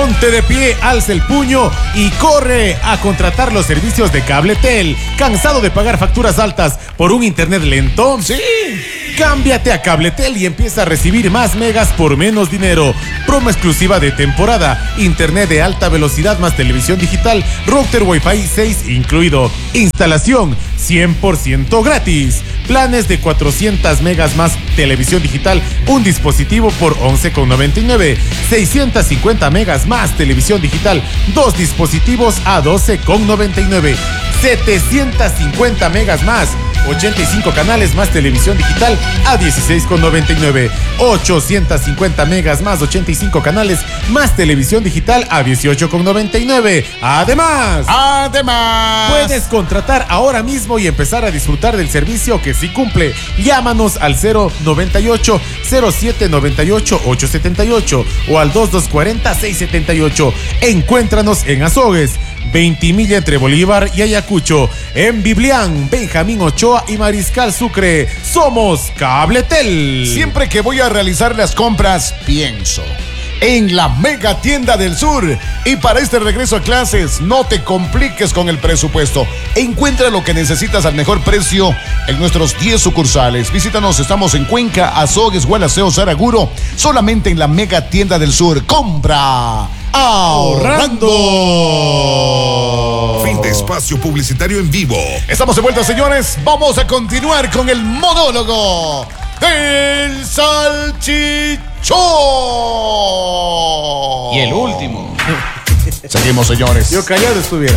Ponte de pie, alza el puño y corre a contratar los servicios de Cabletel. ¿Cansado de pagar facturas altas por un internet lento? Sí. Cámbiate a Cabletel y empieza a recibir más megas por menos dinero. Promo exclusiva de temporada. Internet de alta velocidad más televisión digital. Router Wi-Fi 6 incluido. Instalación 100% gratis. Planes de 400 megas más televisión digital. Un dispositivo por 11,99. 650 megas más televisión digital. 2 dispositivos a 12,99. 750 megas más. 85 canales más televisión digital a 16,99. 850 megas más 85 canales más televisión digital a 18,99. Además, puedes contratar ahora mismo y empezar a disfrutar del servicio que sí cumple. Llámanos al 098 0798 878 o al 2240 678. Encuéntranos en Azogues, 20 millas entre Bolívar y Ayacucho. En Biblián, Benjamín Ochoa y Mariscal Sucre. Somos Cabletel. Siempre que voy a realizar las compras, pienso en la Mega Tienda del Sur. Y para este regreso a clases, no te compliques con el presupuesto. Encuentra lo que necesitas al mejor precio en nuestros 10 sucursales. Visítanos, estamos en Cuenca, Azogues, Gualaceo, Saraguro. Solamente en la Mega Tienda del Sur. Compra ahorrando. Fin de espacio publicitario en vivo. Estamos de vuelta, señores. Vamos a continuar con el monólogo del Salchichón. Y el último. Seguimos, señores. Yo callado estuviera.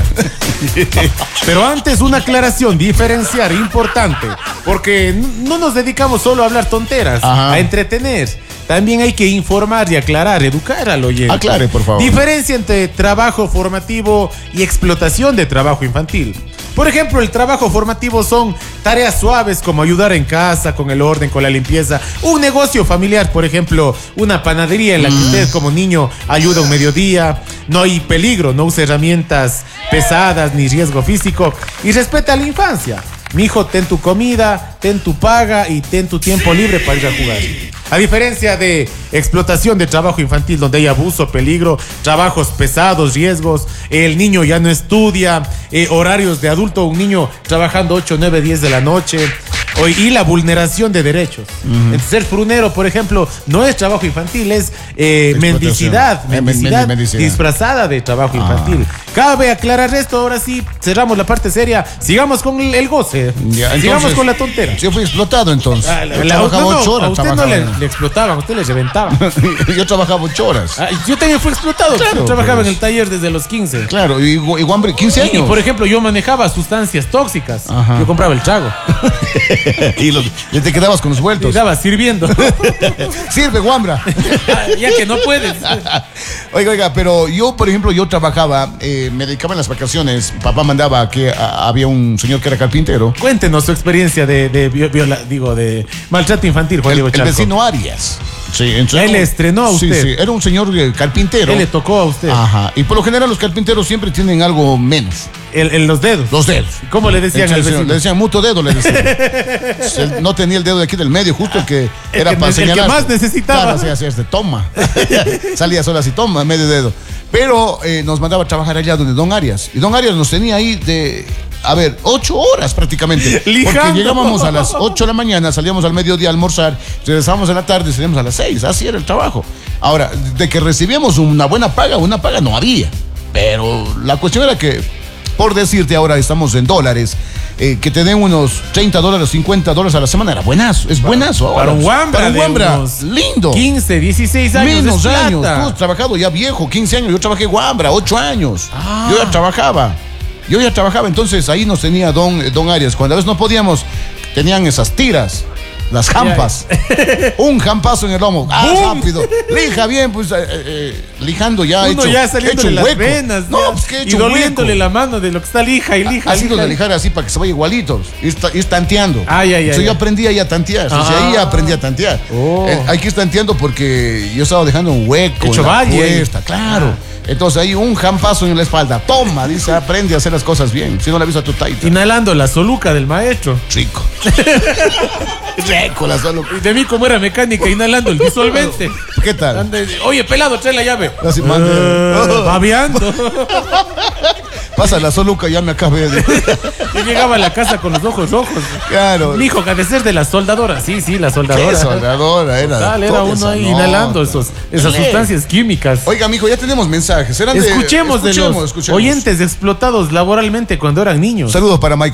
Pero antes, una aclaración, diferenciar, importante. Porque no nos dedicamos solo a hablar tonteras, a entretener. También hay que informar y aclarar, educar al oyente. Aclare, por favor. Diferencia entre trabajo formativo y explotación de trabajo infantil. Por ejemplo, el trabajo formativo son tareas suaves como ayudar en casa, con el orden, con la limpieza. Un negocio familiar, por ejemplo, una panadería en la que usted como niño ayuda un mediodía. No hay peligro, no use herramientas pesadas ni riesgo físico. Y respeta a la infancia. Mi hijo, ten tu comida, ten tu paga y ten tu tiempo libre para ir a jugar. A diferencia de explotación de trabajo infantil, donde hay abuso, peligro, trabajos pesados, riesgos, el niño ya no estudia, horarios de adulto, un niño trabajando 8, 9, 10 de la noche, y la vulneración de derechos. Entonces, ser frunero, por ejemplo, no es trabajo infantil, es mendicidad disfrazada de trabajo infantil. Cabe aclarar esto, ahora sí, cerramos la parte seria, sigamos con el goce, sigamos con la tontera. Yo fui explotado entonces. Yo trabajaba 8 horas. A usted no le explotaban, a usted le reventaban. Yo trabajaba 8 horas. Yo también fui explotado. Claro, yo trabajaba en el taller desde los 15. Claro, y hombre, 15 años. Y por ejemplo, yo manejaba sustancias tóxicas. Yo compraba el trago. Y te quedabas con los vueltos. Quedaba sirviendo. Sirve, guambra. Ya que no puedes. Oiga, pero yo, por ejemplo, yo trabajaba, me dedicaba en las vacaciones. Papá mandaba que había un señor que era carpintero. Cuéntenos su experiencia de maltrato infantil, Juan Diego Charco. El vecino Arias. Sí, él le estrenó a usted. Sí, era un señor carpintero. Él le tocó a usted. Y por lo general los carpinteros siempre tienen algo menos. En los dedos. Los dedos. ¿Cómo le decían al vecino? Le decían muto dedo, le decían. No tenía el dedo de aquí del medio, justo el que era para señalar. El que más necesitaba. Claro, así, toma. Salía solo así, toma, medio dedo. Pero nos mandaba a trabajar allá donde Don Arias. Y Don Arias nos tenía ahí 8 horas prácticamente. Lijando. Porque llegábamos a las 8 de la mañana, salíamos al mediodía a almorzar, regresábamos en la tarde, salíamos a las 6. Así era el trabajo. Ahora, de que recibíamos una buena paga no había. Pero la cuestión era que, por decirte, ahora estamos en dólares, que te den unos $30, $50 a la semana, era buenazo. Es buenazo ahora. Para un guambra. Lindo. 15, 16 años. Menos años. Tú has trabajado ya viejo, 15 años. Yo trabajé guambra, 8 años. Yo ya trabajaba, entonces ahí nos tenía Don Arias. Cuando a veces no podíamos, tenían esas tiras, las jampas. Un jampazo en el lomo. Rápido. Lija bien, pues lijando ya. Uno ya saliendo de las hueco. Venas. No, pues que he hecho y doliéndole la mano de lo que está lija. Así de lijar así para que se vaya igualito. Ir tanteando. Yo aprendí ahí a tantear. Ahí aprendí a tantear. Hay que ir tanteando porque yo estaba dejando un hueco. Hecho valle. Claro. Entonces hay un jampazo en la espalda. Toma, dice, aprende a hacer las cosas bien. Si no le aviso a tu taita. Inhalando la soluca del maestro. Rico. Rico la soluca. Y de mí como era mecánica, inhalando el disolvente. ¿Qué tal? Oye, pelado, trae la llave. Así, Babeando. Pasa la soluca, ya me acabé de... Yo llegaba a la casa con los ojos rojos. Claro. Mijo, que ha de ser de la soldadora. Sí, la soldadora. ¿Qué soldadora? Era uno ahí inhalando esas sustancias químicas. Oiga, mijo, ya tenemos mensajes. Escuchemos de los oyentes explotados laboralmente cuando eran niños. Saludos para Mike.